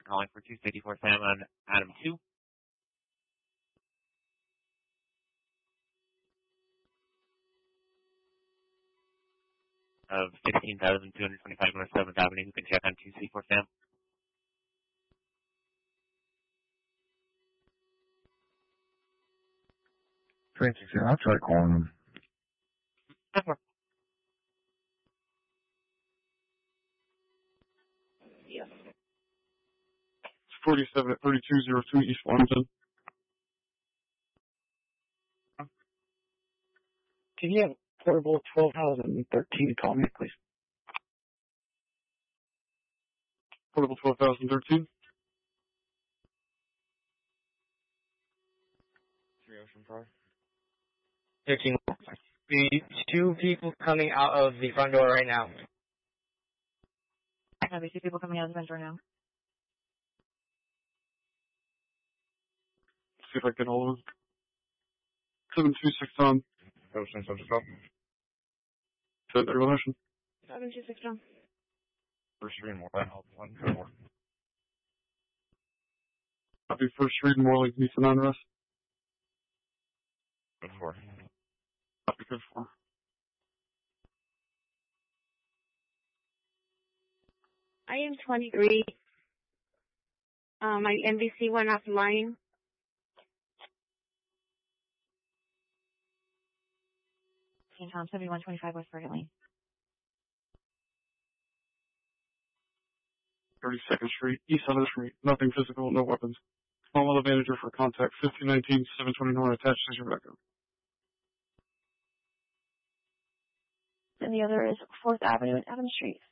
calling for 264 Sam on Adam 2. Of 16,225 North 7th Avenue. Who can check on 264 Sam? I'll try calling him. Yes. It's 47 at 3202 East Washington. Can you have portable 12,013 call me, please? Portable 12,013. 3 Ocean Drive. 13. The 2 people coming out of the front door right now. There's 2 people coming out of the front door now. See if I can get hold of him. 726 on. Ocean Central Stop. Send the relation. 726 John. First Street, more than 1. Copy First Street, more like Nissan on-rest. Good for. Copy good for. I am 23. My NBC went offline. Tom, 7125 West Burgett Lane. 32nd Street, East 7th Street. Nothing physical, no weapons. Small mother manager for contact 1519 729 attached to your record. And the other is 4th Avenue and Adams Street.